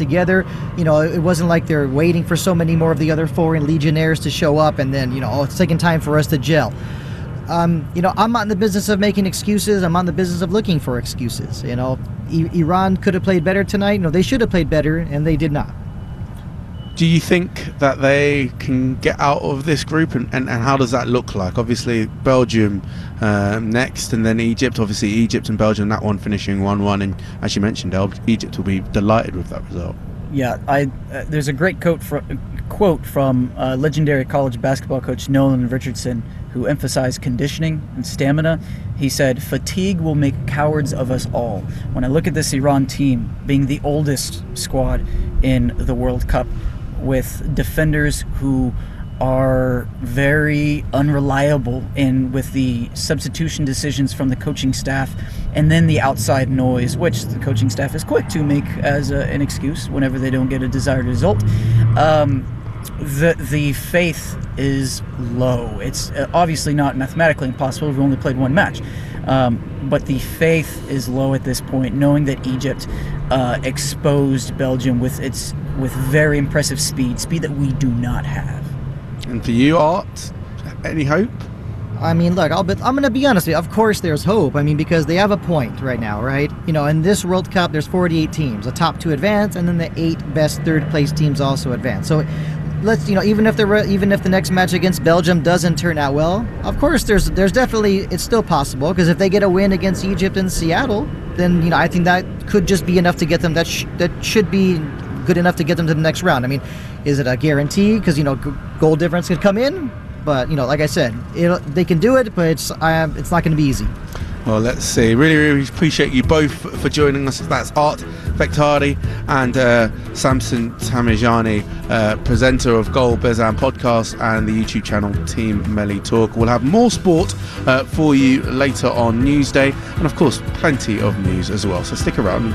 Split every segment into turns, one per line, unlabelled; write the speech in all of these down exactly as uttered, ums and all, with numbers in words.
together. You know, it wasn't like they're waiting for so many more of the other foreign legionnaires to show up and then, you know, oh, it's taking time for us to gel. Um, you know, I'm not in the business of making excuses. I'm on the business of looking for excuses. You know, I- Iran could have played better tonight. No, they should have played better, and they did not.
Do you think that they can get out of this group, and, and, and how does that look like? Obviously, Belgium um, next, and then Egypt. Obviously, Egypt and Belgium, that one finishing one one, and as you mentioned, Egypt will be delighted with that result.
Yeah, I uh, there's a great quote from, quote from uh, legendary college basketball coach Nolan Richardson, who emphasized conditioning and stamina. He said, "Fatigue will make cowards of us all." When I look at this Iran team, being the oldest squad in the World Cup, with defenders who are very unreliable, and with the substitution decisions from the coaching staff, and then the outside noise, which the coaching staff is quick to make as a, an excuse whenever they don't get a desired result. Um, the the faith is low. It's obviously not mathematically impossible. We've only played one match. Um, but the faith is low at this point, knowing that Egypt uh, exposed Belgium with its with very impressive speed, speed that we do not have.
And for you, Art, any hope?
I mean, look, I'll be, I'm going to be honest with you. Of course there's hope. I mean, because they have a point right now, right? You know, in this World Cup, there's forty-eight teams. The top two advance, and then the eight best third-place teams also advance. So let's, you know, even if the even if the next match against Belgium doesn't turn out well, of course there's there's definitely, it's still possible, because if they get a win against Egypt and Seattle, then, you know, I think that could just be enough to get them. That sh- that should be good enough to get them to the next round. I mean, is it a guarantee? Because, you know, g- goal difference could come in, but, you know, like I said, it, they can do it, but it's um, it's not going to be easy.
Well, let's see. Really, really appreciate you both for joining us. That's Art Fekhtardi and uh, Samson Tamijani, uh, presenter of Goal Bezan podcast and the YouTube channel Team Melli Talk. We'll have more sport uh, for you later on Newsday, and of course, plenty of news as well. So stick around.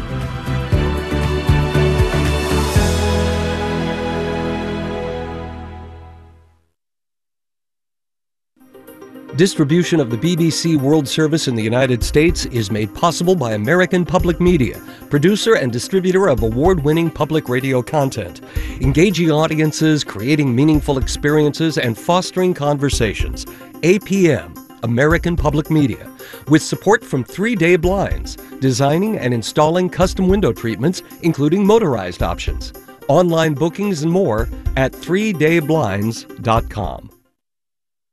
Distribution of the B B C World Service in the United States is made possible by American Public Media, producer and distributor of award-winning public radio content, engaging audiences, creating meaningful experiences, and fostering conversations. A P M, American Public Media, with support from Three Day Blinds, designing and installing custom window treatments, including motorized options. Online bookings and more at three day blinds dot com.